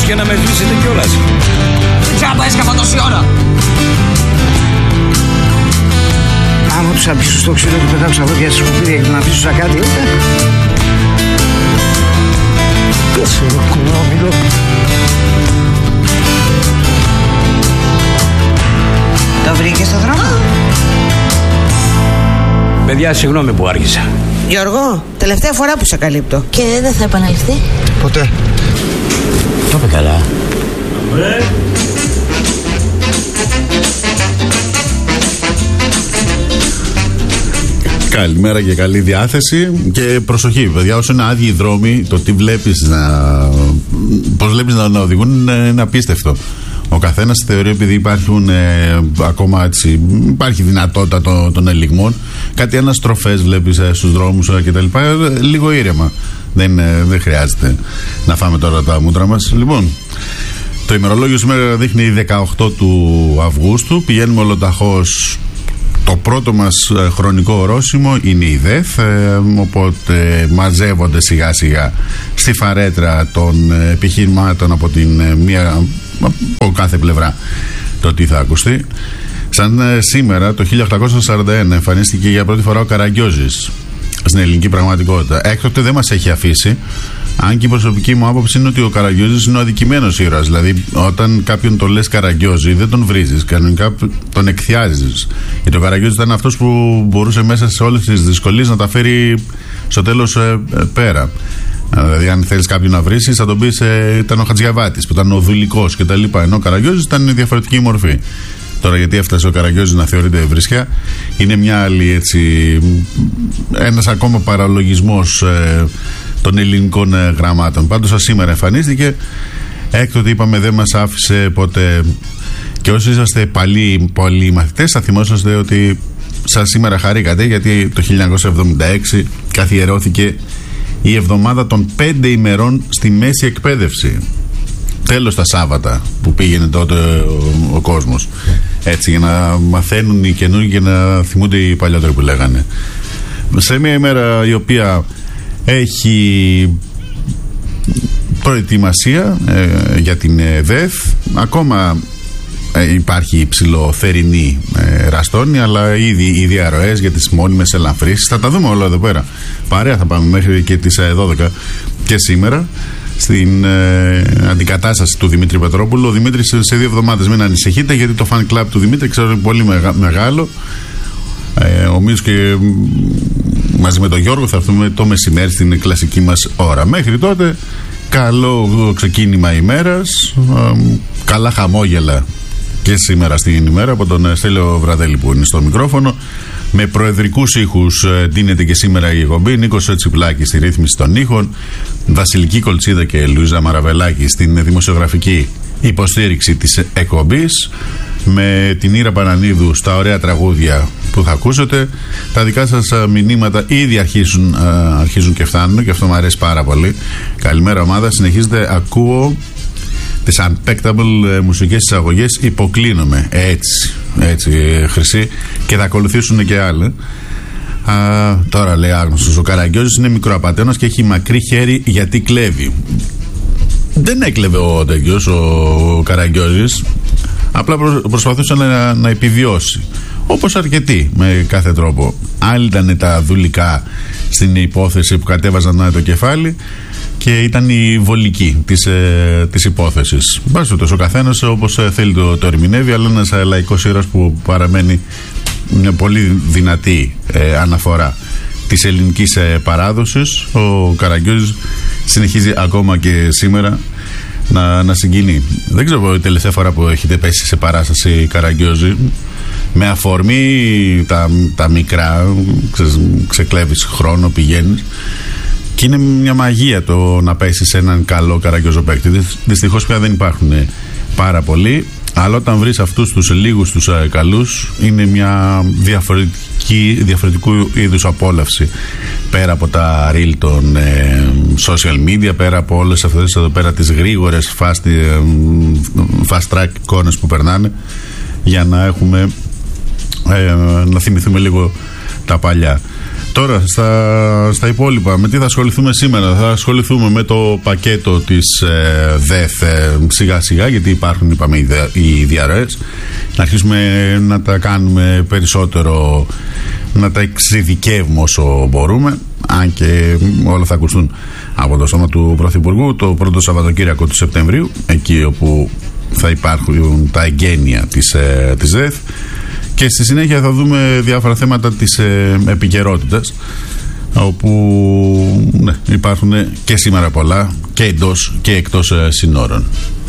και να με σβήσετε κιόλας. Τζάμπα έσκαπα τόση ώρα. Άμα τους απίσω στο ξύλο του πετάω ξαδόκια στη σκουπίδια και να αφήσω σαν κάτι, Τέσσερο κομμάμιλο. Το βρήκες στο δρόμο? Παιδιά, συγγνώμη που άργησα. Γιώργο, τελευταία φορά που σε καλύπτω. Και δεν θα επαναληφθεί ποτέ. Το είπε καλά. Καλημέρα και καλή διάθεση. Και προσοχή, παιδιά, όσο είναι άδειοι οι δρόμοι, το τι βλέπεις πώς βλέπεις να οδηγούν είναι απίστευτο. Ο καθένας θεωρεί, επειδή υπάρχουν ακόμα έτσι, υπάρχει δυνατότητα των ελιγμών, κάτι αναστροφές βλέπεις στους δρόμους κτλ. Λίγο ήρεμα. Δεν χρειάζεται να φάμε τώρα τα μούτρα μας. Λοιπόν, το ημερολόγιο σήμερα δείχνει 18 του Αυγούστου. Πηγαίνουμε ολοταχώς. Το πρώτο μας χρονικό ορόσημο είναι η ΔΕΘ, οπότε μαζεύονται σιγά σιγά στη φαρέτρα των επιχειρημάτων από από κάθε πλευρά το τι θα ακουστεί. Σαν σήμερα το 1841 εμφανίστηκε για πρώτη φορά ο Καραγκιόζης στην ελληνική πραγματικότητα. Έκτοτε δεν μας έχει αφήσει, αν και η προσωπική μου άποψη είναι ότι ο Καραγκιόζης είναι ο αδικημένος ήρωας. Δηλαδή, όταν κάποιον τον λες Καραγκιόζη, δεν τον βρίζεις, κανονικά τον εκθιάζεις. Γιατί ο Καραγκιόζης ήταν αυτός που μπορούσε μέσα σε όλες τις δυσκολίες να τα φέρει στο τέλος πέρα. Δηλαδή, αν θέλεις κάποιον να βρήσεις, θα τον πεις ήταν ο Χατζιαβάτης, που ήταν ο δουλικός κτλ. Ενώ ο Καραγκιόζης ήταν διαφορετική μορφή. Τώρα, γιατί έφτασε ο Καραγκιόζης να θεωρείται βρισιά, είναι μια άλλη έτσι, ένας ακόμα παραλογισμός των ελληνικών γραμμάτων. Πάντως σήμερα εμφανίστηκε. Έκτοτε είπαμε δεν μας άφησε ποτέ. Και όσοι είσαστε παλιοί μαθητές θα θυμόσαστε ότι σαν σήμερα χαρήκατε, γιατί το 1976 καθιερώθηκε η εβδομάδα των 5 ημερών στη μέση εκπαίδευση. Τέλος τα Σάββατα που πήγαινε τότε ο κόσμος, έτσι, για να μαθαίνουν οι καινούργοι και να θυμούνται οι παλιότεροι που λέγανε. Σε μια ημέρα η οποία έχει προετοιμασία για την ΔΕΘ, ακόμα υπάρχει υψηλοθερινή ραστόνη, αλλά ήδη οι διαρροές για τις μόνιμες ελαφρύσεις θα τα δούμε όλα εδώ πέρα. Παρέα θα πάμε μέχρι και τις 12 και σήμερα στην αντικατάσταση του Δημήτρη Πετρόπουλου. Ο Δημήτρης σε 2 εβδομάδες, μην ανησυχείτε, γιατί το fan club του Δημήτρη ξέρω είναι πολύ μεγάλο. Ο Μίος και μαζί με τον Γιώργο θα έρθουμε το μεσημέρι στην κλασική μας ώρα. Μέχρι τότε, καλό ξεκίνημα ημέρας, καλά χαμόγελα και σήμερα στην ημέρα από τον Στέλιο Βραδέλη που είναι στο μικρόφωνο. Με προεδρικούς ήχους ντύνεται και σήμερα η εκπομπή. Νίκος Τσιπλάκης στη ρύθμιση των ήχων, Βασιλική Κολτσίδα και Λουίζα Μαραβελάκη στην δημοσιογραφική υποστήριξη της εκπομπής, με την Ήρα Πανανίδου στα ωραία τραγούδια που θα ακούσετε. Τα δικά σας μηνύματα ήδη αρχίζουν και φτάνουν, και αυτό μου αρέσει πάρα πολύ. Καλημέρα ομάδα, συνεχίζετε, ακούω τις unpackable μουσικές εισαγωγές, υποκλίνομαι έτσι Χρυσή, και θα ακολουθήσουν και άλλοι. Τώρα λέει άγνωστος, ο Καραγκιόζης είναι μικροαπατεώνας και έχει μακρύ χέρι γιατί κλέβει. Δεν έκλεβε ο τέτοιος ο Καραγκιόζης, απλά προσπαθούσε να επιβιώσει, όπως αρκετοί με κάθε τρόπο. Άλλοι ήταν τα δουλικά στην υπόθεση που κατέβαζαν το κεφάλι και ήταν η βολική της υπόθεσης. Μπάσου ο καθένας όπως θέλει το ερμηνεύει, αλλά ένας λαϊκός ήρωας που παραμένει μια πολύ δυνατή αναφορά της ελληνικής παράδοσης. Ο Καραγκιόζης συνεχίζει ακόμα και σήμερα να συγκινεί. Δεν ξέρω η τελευταία φορά που έχετε πέσει σε παράσταση Καραγκιόζη, με αφορμή τα μικρά, ξεκλέβεις χρόνο, πηγαίνεις, και είναι μια μαγεία το να πέσει σε έναν καλό Καραγκιόζο παίκτη. Δυστυχώς πια δεν υπάρχουν πάρα πολλοί, αλλά όταν βρεις αυτούς τους λίγους τους καλούς, είναι μια διαφορετικού είδους απόλαυση, πέρα από τα reel των social media, πέρα από όλες αυτές εδώ πέρα τις γρήγορες fast track εικόνες που περνάνε, για να έχουμε να θυμηθούμε λίγο τα παλιά. Τώρα στα υπόλοιπα, με τι θα ασχοληθούμε σήμερα? Θα ασχοληθούμε με το πακέτο της ΔΕΘ σιγά σιγά, γιατί υπάρχουν, είπαμε, οι διαρροές. Να αρχίσουμε να τα κάνουμε περισσότερο, να τα εξειδικεύουμε όσο μπορούμε, αν και όλα θα ακουστούν από το σώμα του Πρωθυπουργού το πρώτο Σαββατοκύριακο του Σεπτεμβρίου, εκεί όπου θα υπάρχουν τα εγγένεια της ΔΕΘ. Και στη συνέχεια θα δούμε διάφορα θέματα της επικαιρότητας, όπου υπάρχουν και σήμερα πολλά και εντός και εκτός συνόρων.